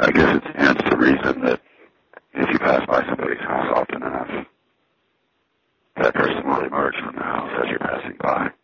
I guess it stands to reason that if you pass by somebody's house often enough, that person will emerge from the house as you're passing by.